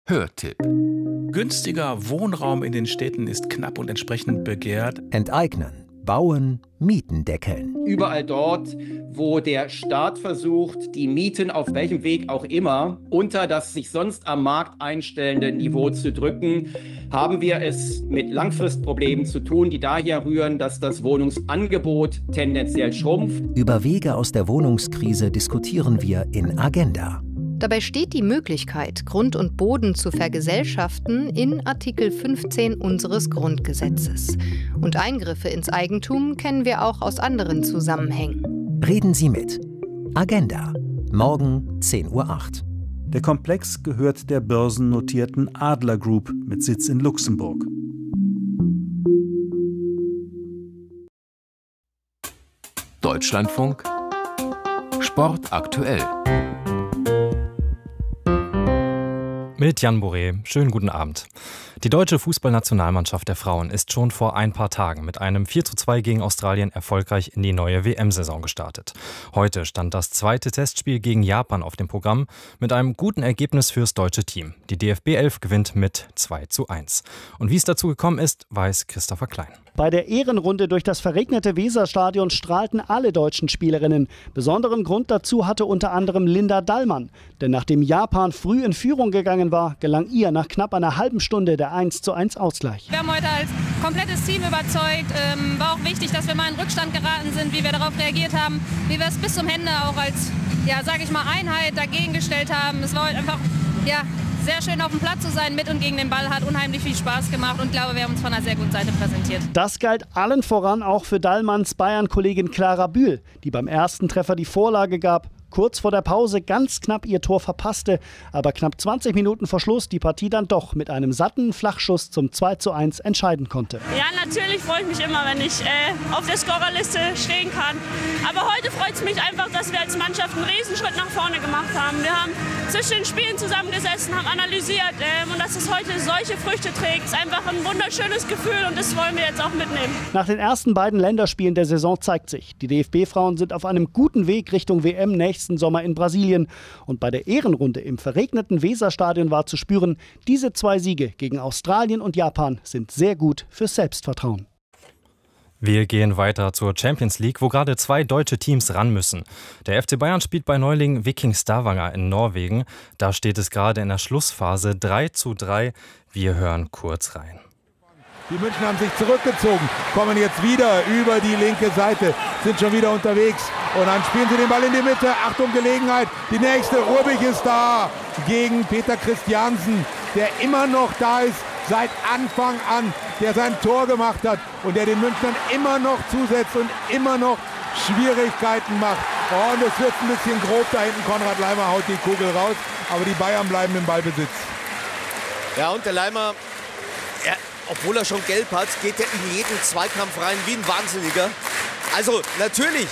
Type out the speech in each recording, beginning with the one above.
Hörtipp. Günstiger Wohnraum in den Städten ist knapp und entsprechend begehrt. Enteignen, bauen, Mieten deckeln. Überall dort, wo der Staat versucht, die Mieten auf welchem Weg auch immer unter das sich sonst am Markt einstellende Niveau zu drücken, haben wir es mit Langfristproblemen zu tun, die daher rühren, dass das Wohnungsangebot tendenziell schrumpft. Über Wege aus der Wohnungskrise diskutieren wir in Agenda. Dabei steht die Möglichkeit, Grund und Boden zu vergesellschaften, in Artikel 15 unseres Grundgesetzes. Und Eingriffe ins Eigentum kennen wir auch aus anderen Zusammenhängen. Reden Sie mit. Agenda. Morgen 10:08 Uhr. Der Komplex gehört der börsennotierten Adler Group mit Sitz in Luxemburg. Deutschlandfunk Sport aktuell. Mit Jan Boré. Schönen guten Abend. Die deutsche Fußballnationalmannschaft der Frauen ist schon vor ein paar Tagen mit einem 4:2 gegen Australien erfolgreich in die neue WM-Saison gestartet. Heute stand das zweite Testspiel gegen Japan auf dem Programm mit einem guten Ergebnis fürs deutsche Team. Die DFB 11 gewinnt mit 2:1. Und wie es dazu gekommen ist, weiß Christopher Klein. Bei der Ehrenrunde durch das verregnete Weserstadion strahlten alle deutschen Spielerinnen. Besonderen Grund dazu hatte unter anderem Linda Dallmann. Denn nachdem Japan früh in Führung gegangen war, gelang ihr nach knapp einer halben Stunde der 1:1 Ausgleich. Wir haben heute als komplettes Team überzeugt. War auch wichtig, dass wir mal in Rückstand geraten sind, wie wir darauf reagiert haben, wie wir es bis zum Ende auch als, Einheit dagegen gestellt haben. Es war heute einfach, sehr schön auf dem Platz zu sein, mit und gegen den Ball, hat unheimlich viel Spaß gemacht und glaube, wir haben uns von einer sehr guten Seite präsentiert. Das galt allen voran auch für Dallmanns Bayern-Kollegin Clara Bühl, die beim ersten Treffer die Vorlage gab, kurz vor der Pause ganz knapp ihr Tor verpasste, aber knapp 20 Minuten vor Schluss die Partie dann doch mit einem satten Flachschuss zum 2:1 entscheiden konnte. Ja, natürlich freue ich mich immer, wenn ich auf der Scorerliste stehen kann. Aber heute freut es mich einfach, dass wir als Mannschaft einen Riesenschritt nach vorne gemacht haben. Wir haben zwischen den Spielen zusammengesessen, haben analysiert und dass es heute solche Früchte trägt, ist einfach ein wunderschönes Gefühl und das wollen wir jetzt auch mitnehmen. Nach den ersten beiden Länderspielen der Saison zeigt sich, die DFB-Frauen sind auf einem guten Weg Richtung WM nächsten Sommer in Brasilien. Und bei der Ehrenrunde im verregneten Weserstadion war zu spüren, diese 2 Siege gegen Australien und Japan sind sehr gut fürs Selbstvertrauen. Wir gehen weiter zur Champions League, wo gerade 2 deutsche Teams ran müssen. Der FC Bayern spielt bei Neuling Viking Stavanger in Norwegen. Da steht es gerade in der Schlussphase 3:3. Wir hören kurz rein. Die Münchner haben sich zurückgezogen, kommen jetzt wieder über die linke Seite, sind schon wieder unterwegs. Und dann spielen sie den Ball in die Mitte. Achtung, Gelegenheit. Die nächste. Rubik ist da gegen Peter Christiansen, der immer noch da ist seit Anfang an, der sein Tor gemacht hat und der den Münchnern immer noch zusetzt und immer noch Schwierigkeiten macht. Oh, und es wird ein bisschen grob da hinten. Konrad Laimer haut die Kugel raus, aber die Bayern bleiben im Ballbesitz. Ja, und der Laimer, obwohl er schon gelb hat, geht er in jeden Zweikampf rein wie ein Wahnsinniger. Also natürlich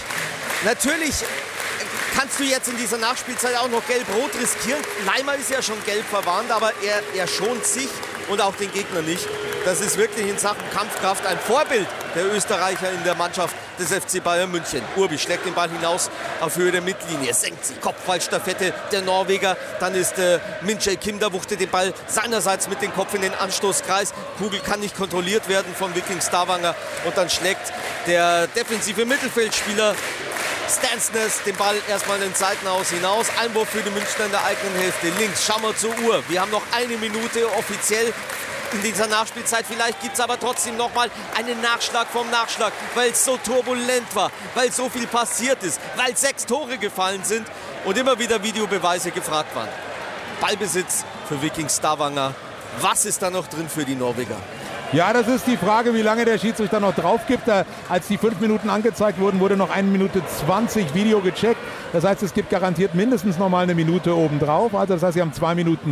kannst du jetzt in dieser Nachspielzeit auch noch gelb-rot riskieren. Laimer ist ja schon gelb verwarnt, aber er schont sich und auch den Gegner nicht. Das ist wirklich in Sachen Kampfkraft ein Vorbild der Österreicher in der Mannschaft des FC Bayern München. Urbi schlägt den Ball hinaus auf Höhe der Mittellinie, senkt sie, Kopfballstaffette der Norweger. Dann ist Min Jae Kim, da wuchtet den Ball seinerseits mit dem Kopf in den Anstoßkreis. Kugel kann nicht kontrolliert werden von Viking Stavanger und dann schlägt der defensive Mittelfeldspieler Stansness den Ball erstmal in den Seitenaus hinaus. Einwurf für die Münchner in der eigenen Hälfte. Links, schauen wir zur Uhr. Wir haben noch eine Minute offiziell in dieser Nachspielzeit. Vielleicht gibt es aber trotzdem noch mal einen Nachschlag vom Nachschlag, weil es so turbulent war, weil so viel passiert ist, weil 6 Tore gefallen sind und immer wieder Videobeweise gefragt waren. Ballbesitz für Viking Stavanger. Was ist da noch drin für die Norweger? Ja, das ist die Frage, wie lange der Schiedsrichter noch drauf gibt. Als die 5 Minuten angezeigt wurden, wurde noch 1 Minute 20 Video gecheckt. Das heißt, es gibt garantiert mindestens noch mal eine Minute obendrauf. Also das heißt, sie haben 2 Minuten